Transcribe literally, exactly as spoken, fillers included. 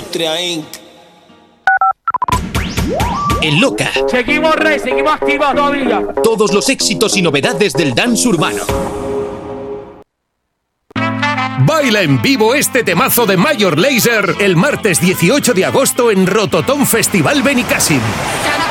Industria incorporated. En Loca. Seguimos rey, seguimos activos todavía. Todos los éxitos y novedades del dance urbano. Baila en vivo este temazo de Major Lazer el martes dieciocho de agosto en Rototom Festival Benicàssim.